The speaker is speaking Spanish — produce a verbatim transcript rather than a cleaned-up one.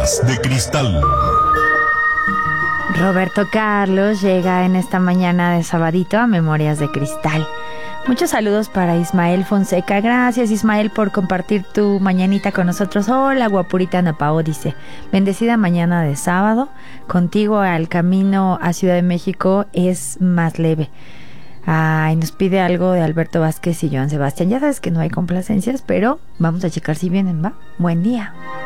Memorias de Cristal. Roberto Carlos llega en esta mañana de sabadito a Memorias de Cristal. Muchos saludos para Ismael Fonseca. Gracias, Ismael, por compartir tu mañanita con nosotros. Hola, guapurita Napao, dice. Bendecida mañana de sábado. Contigo al camino a Ciudad de México es más leve. Ay, nos pide algo de Alberto Vázquez y Joan Sebastián. Ya sabes que no hay complacencias, pero vamos a checar si vienen, ¿va? Buen día.